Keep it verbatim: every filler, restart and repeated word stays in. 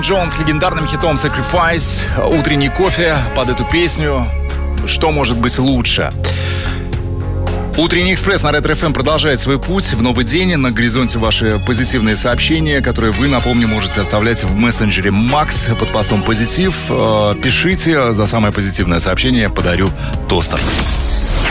Джон с легендарным хитом Sacrifice, утренний кофе под эту песню. Что может быть лучше? Утренний экспресс на Ретро эф эм продолжает свой путь в новый день. На горизонте ваши позитивные сообщения, которые вы, напомню, можете оставлять в мессенджере Макс под постом «Позитив». Пишите, за самое позитивное сообщение подарю тостер.